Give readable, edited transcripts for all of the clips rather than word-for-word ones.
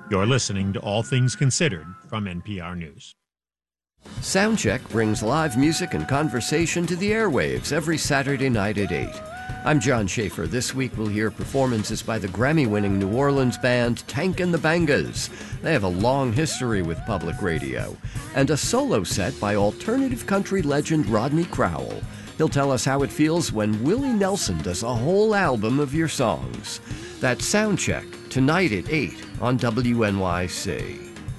You're listening to All Things Considered from NPR News. Soundcheck brings live music and conversation to the airwaves every Saturday night at 8. I'm John Schaefer. This week we'll hear performances by the Grammy-winning New Orleans band Tank and the Bangas. They have a long history with public radio. And a solo set by alternative country legend Rodney Crowell. He'll tell us how it feels when Willie Nelson does a whole album of your songs. That's Soundcheck, tonight at 8 on WNYC.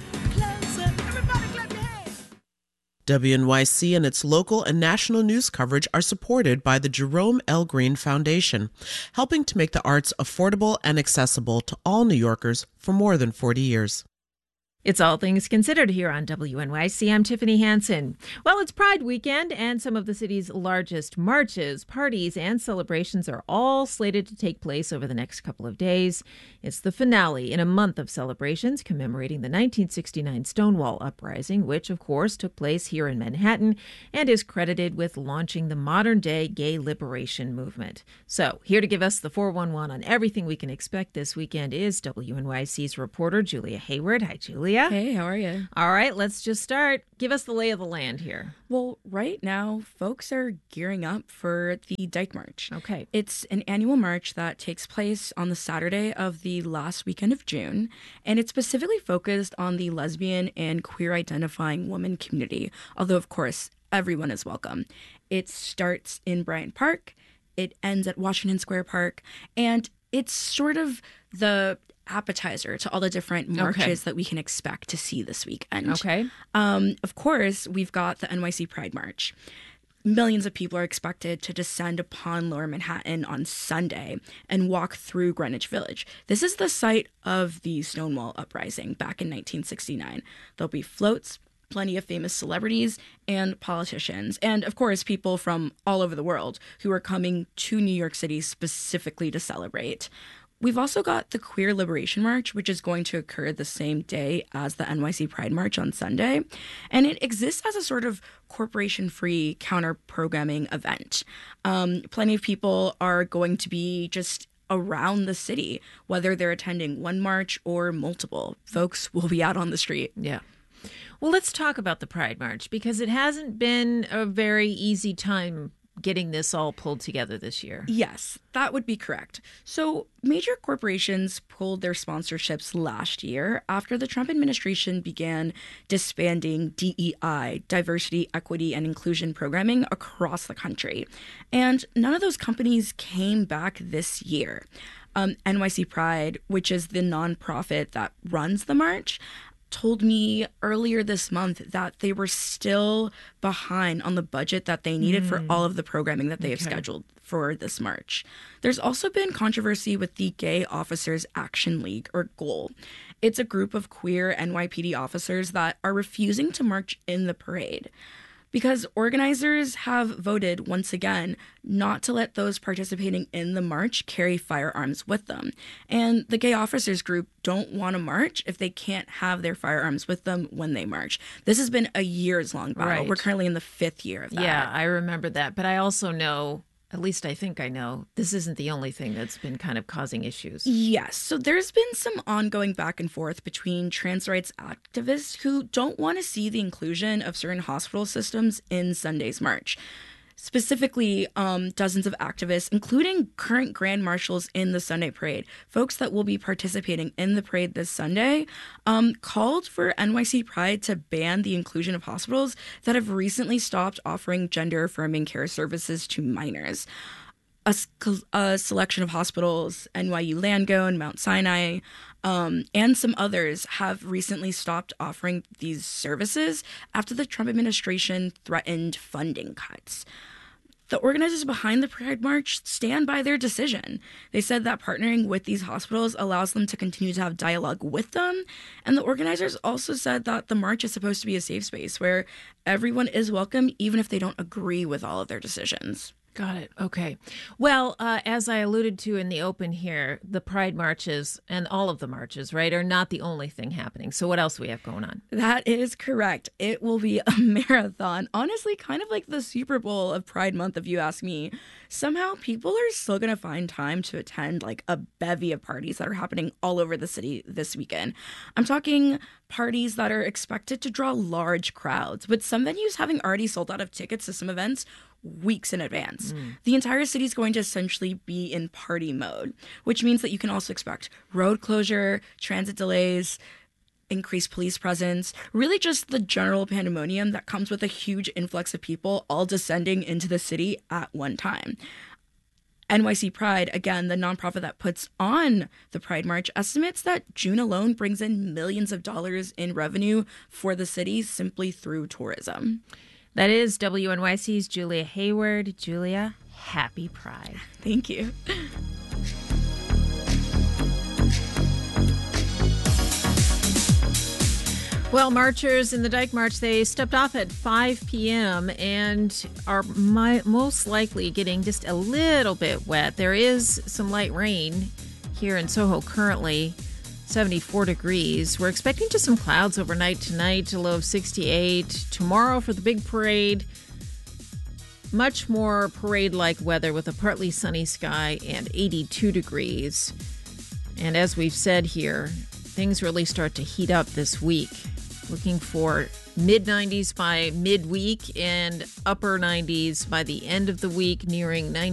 WNYC and its local and national news coverage are supported by the Jerome L. Green Foundation, helping to make the arts affordable and accessible to all New Yorkers for more than 40 years. It's All Things Considered here on WNYC. I'm Tiffany Hansen. Well, it's Pride weekend, and some of the city's largest marches, parties, and celebrations are all slated to take place over the next couple of days. It's the finale in a month of celebrations commemorating the 1969 Stonewall Uprising, which, of course, took place here in Manhattan and is credited with launching the modern-day gay liberation movement. So, here to give us the 411 on everything we can expect this weekend is WNYC's reporter, Julia Hayward. Hi, Julia. Hey, how are you? All right, let's just start. Give us the lay of the land here. Well, right now, folks are gearing up for the Dyke March. Okay. It's an annual march that takes place on the Saturday of the last weekend of June, and it's specifically focused on the lesbian and queer-identifying woman community, although, of course, everyone is welcome. It starts in Bryant Park, it ends at Washington Square Park, and it's sort of the appetizer to all the different marches that we can expect to see this weekend. Okay. Of course, we've got the NYC Pride March. Millions of people are expected to descend upon Lower Manhattan on Sunday and walk through Greenwich Village. This is the site of the Stonewall Uprising back in 1969. There'll be floats, plenty of famous celebrities and politicians, and of course people from all over the world who are coming to New York City specifically to celebrate. We've also got the Queer Liberation March, which is going to occur the same day as the NYC Pride March on Sunday. And it exists as a sort of corporation-free counter-programming event. Plenty of people are going to be just around the city, whether they're attending one march or multiple. Folks will be out on the street. Yeah. Well, let's talk about the Pride March, because it hasn't been a very easy time getting this all pulled together this year. Yes, that would be correct. So major corporations pulled their sponsorships last year after the Trump administration began disbanding DEI, diversity, equity, and inclusion programming across the country. And none of those companies came back this year. NYC Pride, which is the nonprofit that runs the march, told me earlier this month that they were still behind on the budget that they needed for all of the programming that they have scheduled for this march. There's also been controversy with the Gay Officers Action League, or GOAL. It's a group of queer NYPD officers that are refusing to march in the parade, because organizers have voted once again not to let those participating in the march carry firearms with them. And the Gay Officers Group don't want to march if they can't have their firearms with them when they march. This has been a years-long battle. Right. We're currently in the 5th year of that. Yeah, I remember that. But I also know, at least I think I know, this isn't the only thing that's been kind of causing issues. Yes. So there's been some ongoing back and forth between trans rights activists who don't want to see the inclusion of certain hospital systems in Sunday's march. Specifically, dozens of activists, including current grand marshals in the Sunday parade, folks that will be participating in the parade this Sunday, called for NYC Pride to ban the inclusion of hospitals that have recently stopped offering gender-affirming care services to minors. A selection of hospitals, NYU Langone, Mount Sinai, and some others have recently stopped offering these services after the Trump administration threatened funding cuts. The organizers behind the Pride March stand by their decision. They said that partnering with these hospitals allows them to continue to have dialogue with them. And the organizers also said that the march is supposed to be a safe space where everyone is welcome, even if they don't agree with all of their decisions. Got it. Okay. Well, as I alluded to in the open here, the Pride marches and all of the marches, right, are not the only thing happening. So what else do we have going on? That is correct. It will be a marathon. Honestly, kind of like the Super Bowl of Pride Month, if you ask me. Somehow people are still going to find time to attend like a bevy of parties that are happening all over the city this weekend. I'm talking parties that are expected to draw large crowds, with some venues having already sold out of tickets to some events weeks in advance. The entire city is going to essentially be in party mode, which means that you can also expect road closure, transit delays, increased police presence, really just the general pandemonium that comes with a huge influx of people all descending into the city at one time. NYC Pride, again, the nonprofit that puts on the Pride March, estimates that June alone brings in millions of dollars in revenue for the city simply through tourism. That is WNYC's Julia Hayward. Julia, happy Pride. Thank you. Well, marchers in the Dyke March, they stepped off at 5 p.m. and are most likely getting just a little bit wet. There is some light rain here in Soho currently, 74 degrees. We're expecting just some clouds overnight tonight, a low of 68. Tomorrow for the big parade, much more parade-like weather with a partly sunny sky and 82 degrees. And as we've said here, things really start to heat up this week. Looking for mid-90s by midweek and upper 90s by the end of the week, nearing 90.